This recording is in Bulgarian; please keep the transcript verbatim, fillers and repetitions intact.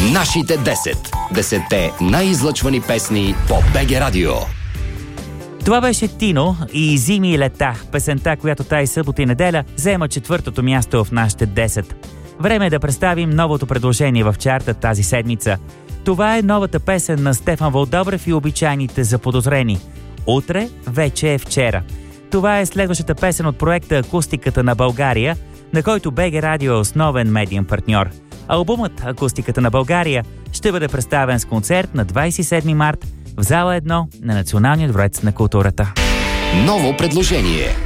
Нашите десет. Десетте най-излъчвани песни по БГ Радио. Това беше Тино и Зими и лета, песента, която тази събота и неделя заема четвъртото място в нашите десет. Време е да представим новото предложение в чарта тази седмица. Това е новата песен на Стефан Вълдобрев и обичайните заподозрени. Утре вече е вчера. Това е следващата песен от проекта Акустиката на България, на който БГ Радио е основен медиен партньор. Албумът Акустиката на България ще бъде представен с концерт на двадесет и седми март в зала едно на Националния дворец на културата. Ново предложение.